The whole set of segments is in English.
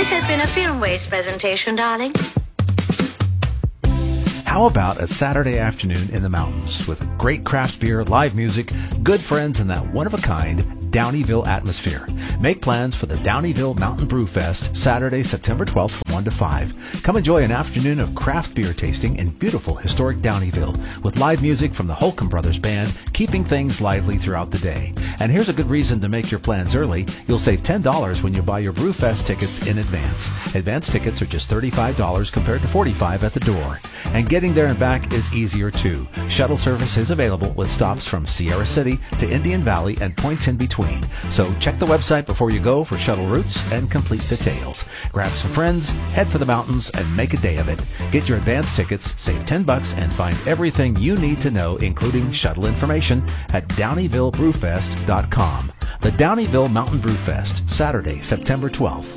This has been a Film Waste presentation, darling. How about a Saturday afternoon in the mountains with great craft beer, live music, good friends, and that one-of-a-kind Downieville atmosphere? Make plans for the Downieville Mountain Brew Fest, Saturday, September 12th from 1 to 5. Come enjoy an afternoon of craft beer tasting in beautiful historic Downieville with live music from the Holcomb Brothers Band, keeping things lively throughout the day. And here's a good reason to make your plans early. You'll save $10 when you buy your Brewfest tickets in advance. Advance tickets are just $35 compared to $45 at the door. And getting there and back is easier too. Shuttle service is available with stops from Sierra City to Indian Valley and points in between. So check the website before you go for shuttle routes and complete details. Grab some friends, head for the mountains, and make a day of it. Get your advance tickets, save $10, and find everything you need to know, including shuttle information, at DownievilleBrewFest.com. The Downieville Mountain Brew Fest, Saturday, September 12th.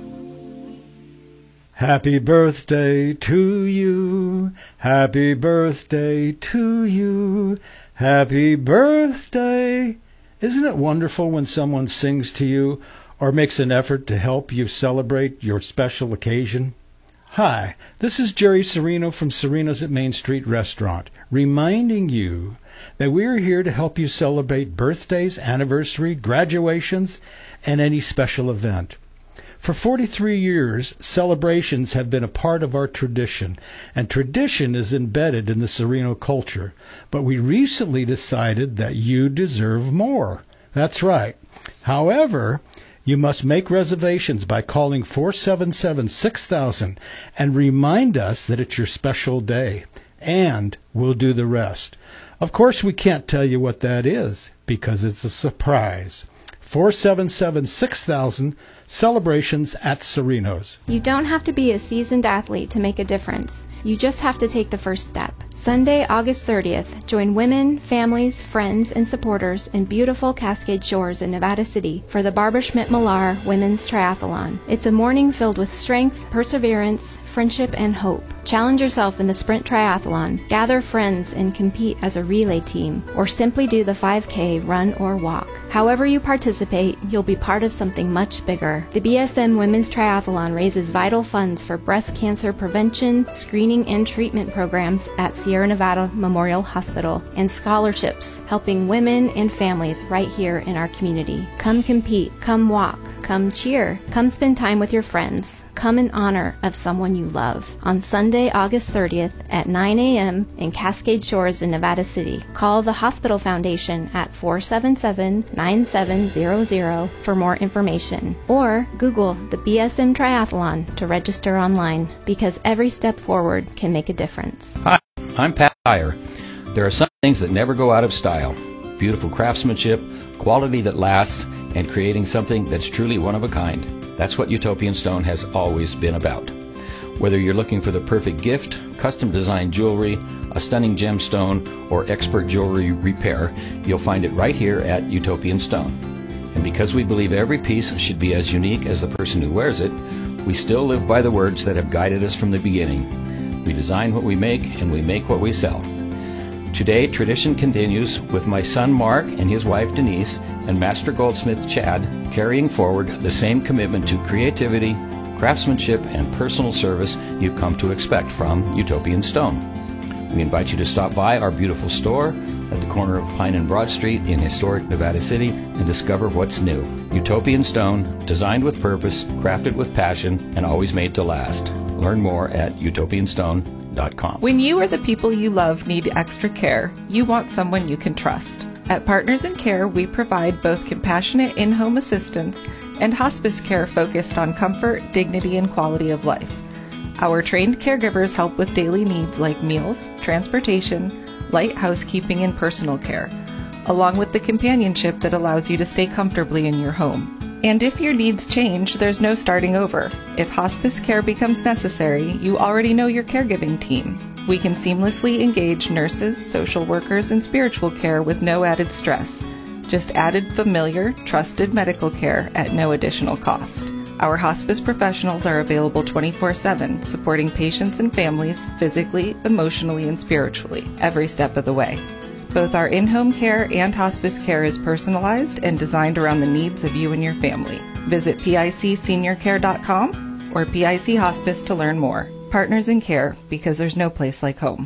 Happy birthday to you. Happy birthday to you. Happy birthday. Isn't it wonderful when someone sings to you or makes an effort to help you celebrate your special occasion? Hi, this is Jerry Serino from Serino's at Main Street Restaurant, reminding you that we're here to help you celebrate birthdays, anniversary, graduations, and any special event. For 43 years, celebrations have been a part of our tradition, and tradition is embedded in the Serino culture. But we recently decided that you deserve more. That's right. However, you must make reservations by calling 477-6000 and remind us that it's your special day, and we'll do the rest. Of course, we can't tell you what that is because it's a surprise. 477-6000, celebrations at Serino's. You don't have to be a seasoned athlete to make a difference. You just have to take the first step. Sunday, August 30th, join women, families, friends, and supporters in beautiful Cascade Shores in Nevada City for the Barbara Schmidt-Millar Women's Triathlon. It's a morning filled with strength, perseverance, friendship, and hope. Challenge yourself in the Sprint Triathlon, gather friends and compete as a relay team, or simply do the 5K, run, or walk. However you participate, you'll be part of something much bigger. The BSM Women's Triathlon raises vital funds for breast cancer prevention, screening, and treatment programs at Sierra Nevada Memorial Hospital, and scholarships helping women and families right here in our community. Come compete, come walk, come cheer, come spend time with your friends, come in honor of someone you love. On Sunday, August 30th at 9 a.m. in Cascade Shores in Nevada City. Call the Hospital Foundation at 477-9700 for more information, or Google the BSM Triathlon to register online, because every step forward can make a difference. Hi, I'm Pat Dyer. There are some things that never go out of style. Beautiful craftsmanship, quality that lasts, and creating something that's truly one of a kind. That's what Utopian Stone has always been about. Whether you're looking for the perfect gift, custom designed jewelry, a stunning gemstone, or expert jewelry repair, you'll find it right here at Utopian Stone. And because we believe every piece should be as unique as the person who wears it, we still live by the words that have guided us from the beginning. We design what we make, and we make what we sell. Today, tradition continues with my son Mark and his wife Denise and Master Goldsmith Chad carrying forward the same commitment to creativity, craftsmanship, and personal service you've come to expect from Utopian Stone. We invite you to stop by our beautiful store at the corner of Pine and Broad Street in historic Nevada City and discover what's new. Utopian Stone, designed with purpose, crafted with passion, and always made to last. Learn more at utopianstone.com. When you or the people you love need extra care, you want someone you can trust. At Partners in Care, we provide both compassionate in-home assistance and hospice care focused on comfort, dignity, and quality of life. Our trained caregivers help with daily needs like meals, transportation, light housekeeping, and personal care, along with the companionship that allows you to stay comfortably in your home. And if your needs change, there's no starting over. If hospice care becomes necessary, you already know your caregiving team. We can seamlessly engage nurses, social workers, and spiritual care with no added stress. Just added familiar, trusted medical care at no additional cost. Our hospice professionals are available 24/7, supporting patients and families physically, emotionally, and spiritually, every step of the way. Both our in-home care and hospice care is personalized and designed around the needs of you and your family. Visit PICSeniorCare.com or PIC Hospice to learn more. Partners in Care, because there's no place like home.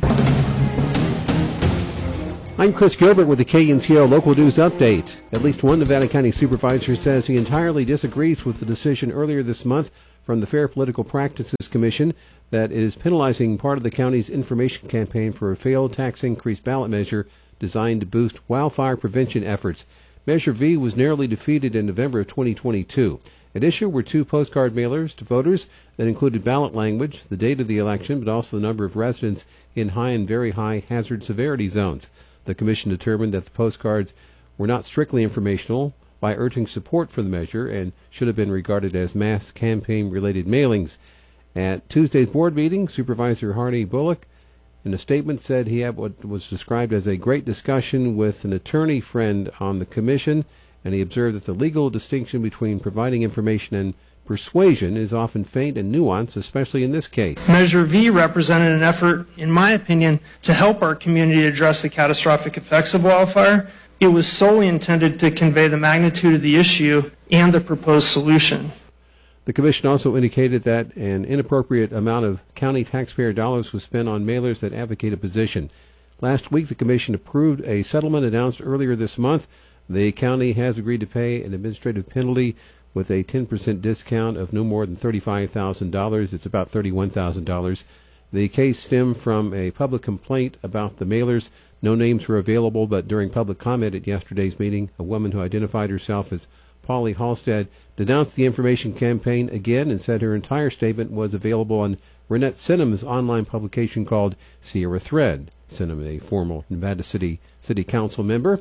I'm Chris Gilbert with the KNCO Local News Update. At least one Nevada County supervisor says he entirely disagrees with the decision earlier this month from the Fair Political Practices Commission that is penalizing part of the county's information campaign for a failed tax increase ballot measure designed to boost wildfire prevention efforts. Measure V was narrowly defeated in November of 2022. At issue were 2 postcard mailers to voters that included ballot language, the date of the election, but also the number of residents in high and very high hazard severity zones. The commission determined that the postcards were not strictly informational by urging support for the measure and should have been regarded as mass campaign-related mailings. At Tuesday's board meeting, Supervisor Hardy Bullock, in a statement, said he had what was described as a great discussion with an attorney friend on the commission, and he observed that the legal distinction between providing information and persuasion is often faint and nuanced, especially in this case. Measure V represented an effort, in my opinion, to help our community address the catastrophic effects of wildfire. It was solely intended to convey the magnitude of the issue and the proposed solution. The commission also indicated that an inappropriate amount of county taxpayer dollars was spent on mailers that advocate a position. Last week, the commission approved a settlement announced earlier this month. The county has agreed to pay an administrative penalty with a 10% discount of no more than $35,000. It's about $31,000. The case stemmed from a public complaint about the mailers. No names were available, but during public comment at yesterday's meeting, a woman who identified herself as Polly Halstead denounced the information campaign again and said her entire statement was available on Renette Sinham's online publication called Sierra Thread. Sinham, a former Nevada City Council member.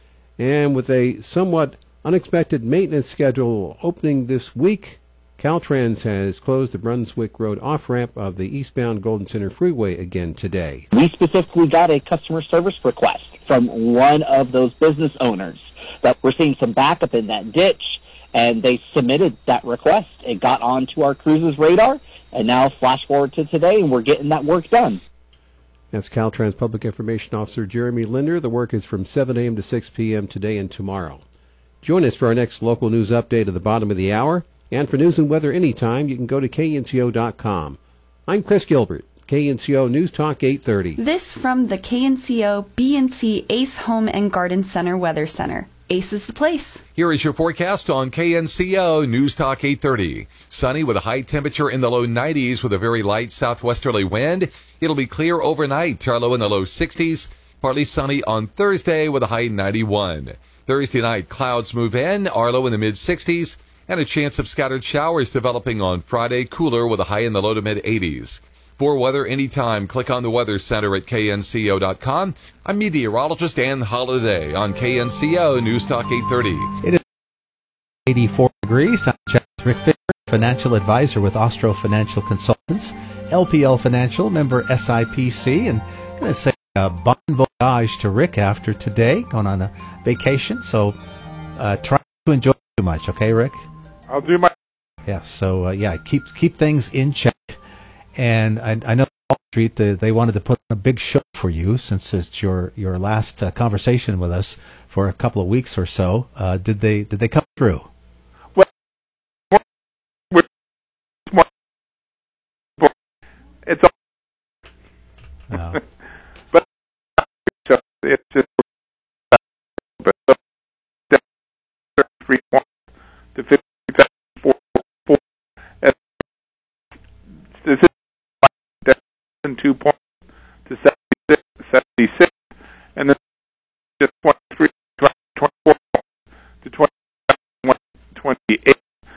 And with a somewhat unexpected maintenance schedule opening this week, Caltrans has closed the Brunswick Road off-ramp of the eastbound Golden Center Freeway again today. We specifically got a customer service request from one of those business owners that we're seeing some backup in that ditch, and they submitted that request. It got onto our crew's radar, and now flash forward to today, and we're getting that work done. That's Caltrans Public Information Officer Jeremy Linder. The work is from 7 a.m. to 6 p.m. today and tomorrow. Join us for our next local news update at the bottom of the hour. And for news and weather anytime, you can go to knco.com. I'm Chris Gilbert, KNCO News Talk 830. This from the KNCO BNC Ace Home and Garden Center Weather Center. Ace is the place. Here is your forecast on KNCO News Talk 830. Sunny with a high temperature in the low 90s with a very light southwesterly wind. It'll be clear overnight, our low in the low 60s. Partly sunny on Thursday with a high 91. Thursday night, clouds move in, our low in the mid-60s. And a chance of scattered showers developing on Friday, cooler with a high in the low to mid-80s. For weather anytime, click on the Weather Center at knco.com. I'm meteorologist Ann Holiday on KNCO News Talk 830. It is 84 degrees. I'm Rick Fisher, financial advisor with Austro Financial Consultants, LPL Financial, member SIPC, and I'm going to say bon voyage to Rick after today, going on a vacation. So try to enjoy too much, okay, Rick? I'll do my... Yeah, so, keep things in check. And I know Wall Street, they wanted to put on a big show for you since it's your last conversation with us for a couple of weeks or so. Did they come through? Well, it's all... No. But it's just... to 50,444. This is 2 points to 76, and then just 23, 24 to 21, 28.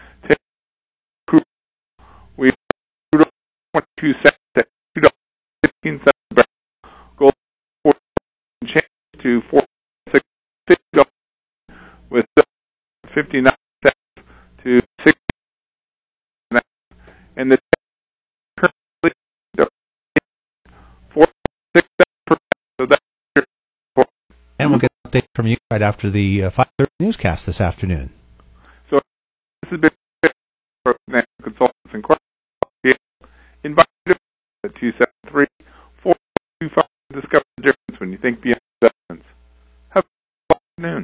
We crude 22 cents at $2.15 a barrel. Gold 4 change to 4.6 with 59 cents to 60, and the currently 4.6%. So that's and we'll get an update from you right after the 5:30 newscast this afternoon. So this has been for Financial Consultants Incorporated. Invite you at 273-425 to discover the difference when you think beyond investments. Have a good afternoon. Secure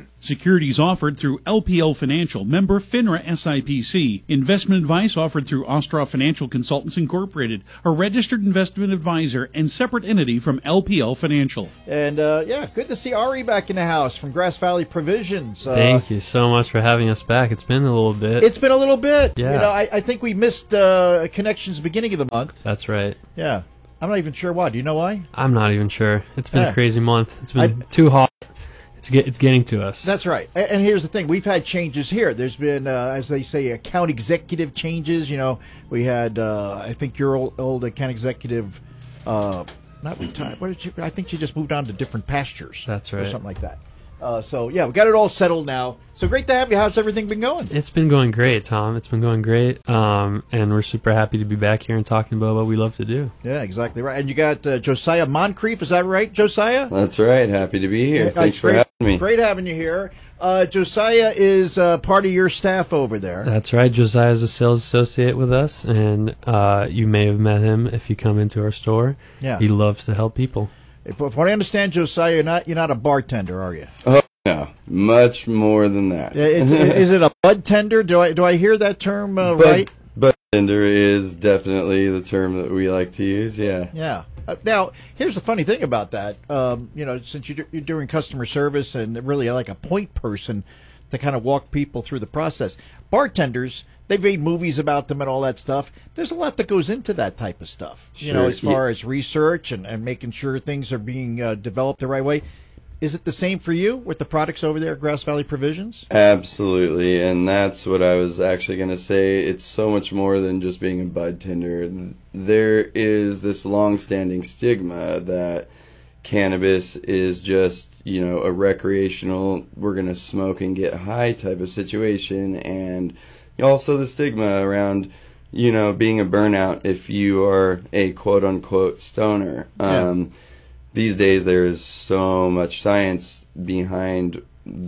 Securities offered through LPL Financial, member FINRA SIPC. Investment advice offered through Ostroff Financial Consultants Incorporated, a registered investment advisor and separate entity from LPL Financial. And good to see Ari back in the house from Grass Valley Provisions. Thank you so much for having us back. It's been a little bit. It's been a little bit. Yeah. I think we missed Connections beginning of the month. That's right. Yeah. I'm not even sure why. Do you know why? I'm not even sure. It's been a crazy month. It's been too hot. It's getting to us. That's right. And here's the thing. We've had changes here. There's been, as they say, account executive changes. We had, I think your old account executive, not retired. I think she just moved on to different pastures. That's right. Or something like that. We got it all settled now. So great to have you. How's everything been going? It's been going great, Tom. It's been going great. And we're super happy to be back here and talking about what we love to do. Yeah, exactly right. And you got Josiah Moncrief. Is that right, Josiah? That's right. Happy to be here. Thanks for having me. Great having you here. Josiah is part of your staff over there. That's right. Josiah is a sales associate with us, and you may have met him if you come into our store. Yeah. He loves to help people. If what I understand, Josiah, you're not a bartender, are you? Oh, no. Much more than that. Is it a bud tender? Do I hear that term right? Bud tender is definitely the term that we like to use, yeah. Yeah. Now, here's the funny thing about that. Since you're doing customer service and really like a point person to kind of walk people through the process, bartenders, they've made movies about them and all that stuff. There's a lot that goes into that type of stuff, Sure. As far as research and making sure things are being developed the right way. Is it the same for you with the products over there at Grass Valley Provisions? Absolutely, and that's what I was actually going to say. It's so much more than just being a bud tender. There is this long-standing stigma that cannabis is just, a recreational, we're going to smoke and get high type of situation, and also the stigma around, being a burnout if you are a quote-unquote stoner. Yeah. These days there's so much science behind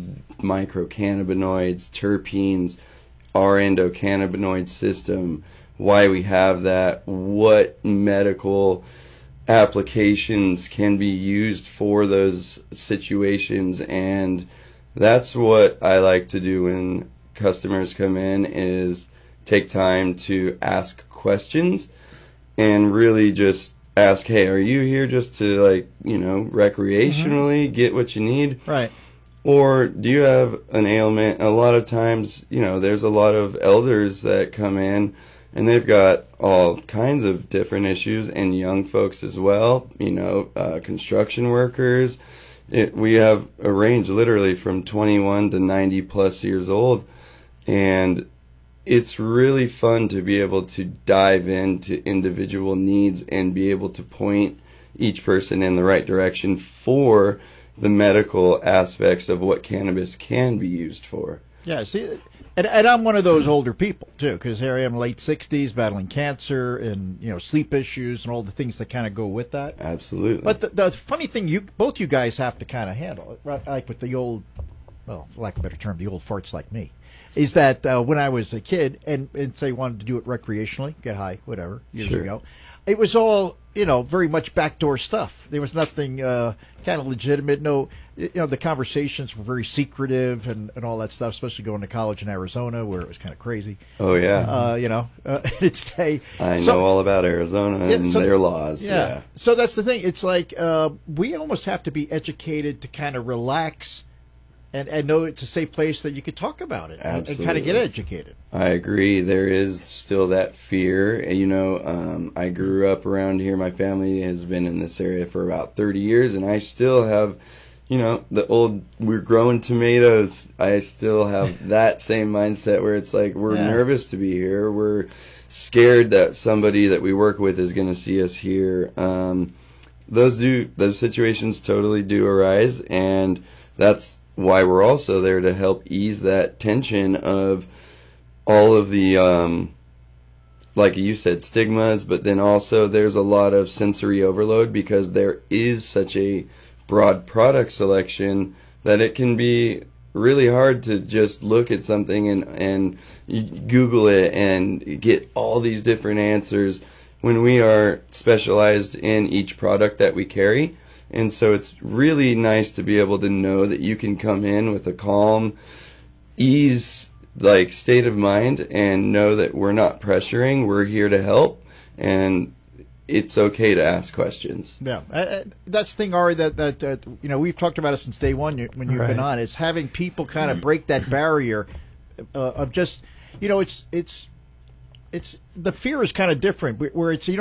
microcannabinoids, terpenes, our endocannabinoid system, why we have that, what medical applications can be used for those situations, and that's what I like to do when customers come in, is take time to ask questions and really just ask, hey, are you here just to recreationally get what you need? Right. Or do you have an ailment? A lot of times, there's a lot of elders that come in and they've got all kinds of different issues, and young folks as well, construction workers. We have a range literally from 21 to 90 plus years old, and it's really fun to be able to dive into individual needs and be able to point each person in the right direction for the medical aspects of what cannabis can be used for. Yeah, see, and I'm one of those older people, too, because here I am, late 60s, battling cancer and, sleep issues and all the things that kind of go with that. Absolutely. But the funny thing, both you guys have to kind of handle it, right? Like with the old, well, for lack of a better term, the old farts like me, is that when I was a kid and say wanted to do it recreationally, get high, whatever, years ago, it was all, very much backdoor stuff. There was nothing kind of legitimate. No, the conversations were very secretive and all that stuff, especially going to college in Arizona where it was kind of crazy. Oh, yeah. In its day. I know all about Arizona and their laws. Yeah. So that's the thing. It's like we almost have to be educated to kind of relax and know it's a safe place that you could talk about it and kind of get educated. I agree. There is still that fear. I grew up around here. My family has been in this area for about 30 years, and I still have, the old, we're growing tomatoes. I still have that same mindset where it's like we're nervous to be here. We're scared that somebody that we work with is going to see us here. Those situations totally do arise, and that's why we're also there to help ease that tension of all of the, like you said, stigmas, but then also there's a lot of sensory overload because there is such a broad product selection that it can be really hard to just look at something and Google it and get all these different answers when we are specialized in each product that we carry. And so it's really nice to be able to know that you can come in with a calm, ease, like, state of mind and know that we're not pressuring, we're here to help, and it's okay to ask questions. Yeah, that's the thing, Ari, that we've talked about it since day one when you've been on. It's having people kind of break that barrier of just, it's the fear is kind of different, where it's,